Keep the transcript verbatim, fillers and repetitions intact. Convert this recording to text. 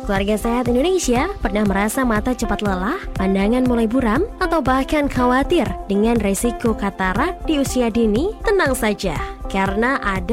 Keluarga Sehat Indonesia pernah merasa mata cepat lelah, pandangan mulai buram, atau bahkan khawatir dengan resiko katarak di usia dini? Tenang saja, karena ada